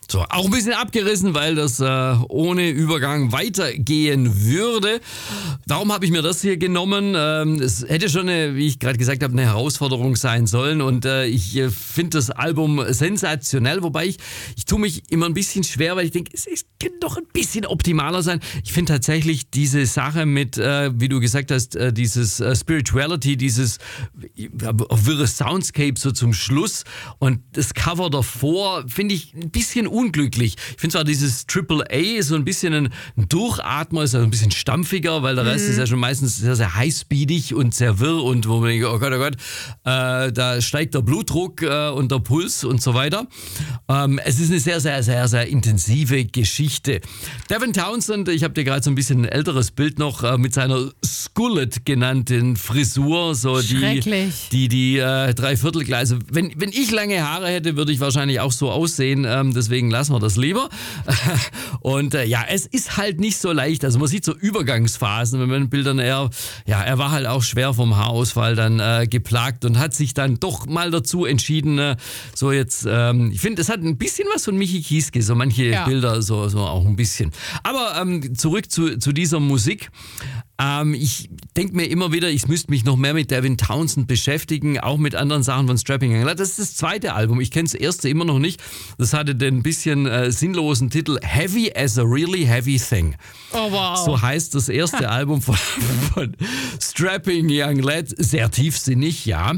So, auch ein bisschen abgerissen, weil das ohne Übergang weitergehen würde. Darum habe ich mir das hier genommen. Es hätte schon, wie ich gerade gesagt habe, eine Herausforderung sein sollen. Und ich finde das Album sensationell. Wobei ich tue mich immer ein bisschen schwer, weil ich denke, es könnte doch ein bisschen optimaler sein. Ich finde tatsächlich diese Sache mit, wie du gesagt hast, dieses Spirituality, dieses wirre Soundscape so zum Schluss und das Cover davor, finde ich ein bisschen unglücklich. Ich finde zwar dieses Triple A so ein bisschen ein Durchatmer, ist ja ein bisschen stampfiger, weil der Rest ist ja schon meistens sehr, sehr highspeedig und sehr wirr und wo man denkt, oh Gott, da steigt der Blutdruck und der Puls und so weiter. Es ist eine sehr, sehr, sehr, sehr intensive Geschichte. Devin Townsend, ich habe dir gerade so ein bisschen ein älteres Bild noch mit seiner Skullet genannten Frisur, so die Dreiviertelgleise. Wenn ich lange Haare hätte, würde ich wahrscheinlich auch so aussehen, deswegen lassen wir das lieber. Und es ist halt nicht so leicht, also man sieht so Übergangsphasen, wenn man Bildern er war halt auch schwer vom Haarausfall dann geplagt und hat sich dann doch mal dazu entschieden, so jetzt, ich finde, es hat ein bisschen was von Michi Kieske, so manche Bilder, so auch ein bisschen. Aber zurück zu dieser Musik. Ich denke mir immer wieder, ich müsste mich noch mehr mit Devin Townsend beschäftigen, auch mit anderen Sachen von Strapping Young Lad. Das ist das zweite Album, ich kenne das erste immer noch nicht. Das hatte den bisschen sinnlosen Titel Heavy as a Really Heavy Thing. Oh wow. So heißt das erste Album von Strapping Young Lad, sehr tiefsinnig, ja.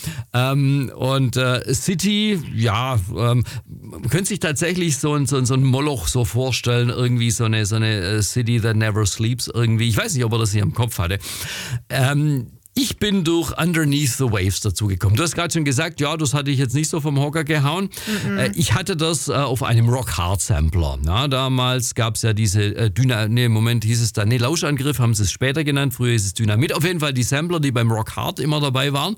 Und City, man könnte sich tatsächlich so ein Moloch so vorstellen, irgendwie so eine City that never sleeps irgendwie. Ich weiß nicht, ob er das hier im Kopf hatte. Ich bin durch Underneath the Waves dazugekommen. Du hast gerade schon gesagt, ja, das hatte ich jetzt nicht so vom Hocker gehauen. Ich hatte das auf einem Rock Hard Sampler. Ja, damals gab es ja diese Lauschangriff haben sie es später genannt. Früher hieß es Dynamit. Auf jeden Fall die Sampler, die beim Rock Hard immer dabei waren.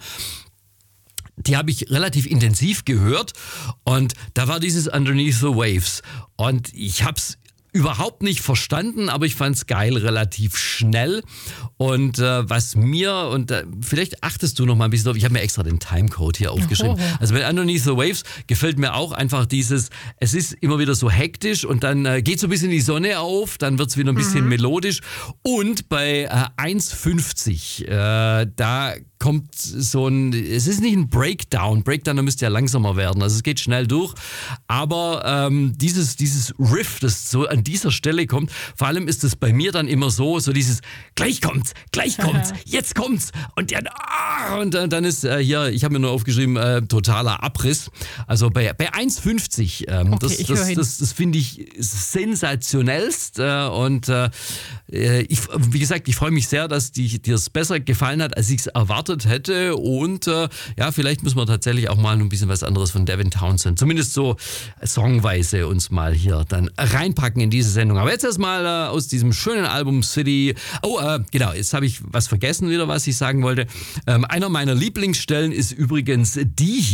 Die habe ich relativ intensiv gehört und da war dieses Underneath the Waves. Und ich habe es überhaupt nicht verstanden, aber ich fand's geil, relativ schnell. Und vielleicht achtest du noch mal ein bisschen drauf, ich habe mir extra den Timecode hier aufgeschrieben. Also bei Underneath the Waves gefällt mir auch einfach es ist immer wieder so hektisch und dann geht so ein bisschen die Sonne auf, dann wird's wieder ein bisschen melodisch. Und bei 1,50, da kommt es ist nicht ein Breakdown, da müsste ja langsamer werden, also es geht schnell durch, aber dieses Riff, das so an dieser Stelle kommt, vor allem ist es bei mir dann immer so dieses, gleich kommt's, jetzt kommt's und dann ist hier, ich habe mir nur aufgeschrieben, totaler Abriss, also bei 1,50, das finde ich sensationellst und wie gesagt, ich freue mich sehr, dass dir es besser gefallen hat, als ich es erwartet hätte und vielleicht müssen wir tatsächlich auch mal ein bisschen was anderes von Devin Townsend, zumindest so songweise uns mal hier dann reinpacken in diese Sendung. Aber jetzt erstmal aus diesem schönen Album City. Genau, jetzt habe ich was vergessen wieder, was ich sagen wollte. Einer meiner Lieblingsstellen ist übrigens die hier.